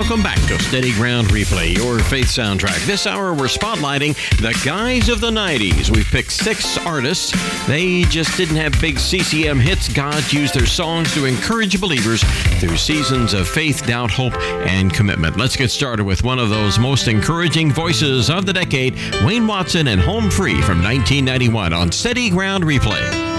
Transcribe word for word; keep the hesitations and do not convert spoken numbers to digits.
Welcome back to Steady Ground Replay, your faith soundtrack. This hour, we're spotlighting the guys of the nineties. We've picked six artists. They just didn't have big C C M hits. God used their songs to encourage believers through seasons of faith, doubt, hope, and commitment. Let's get started with one of those most encouraging voices of the decade, Wayne Watson and Home Free from nineteen ninety-one on Steady Ground Replay.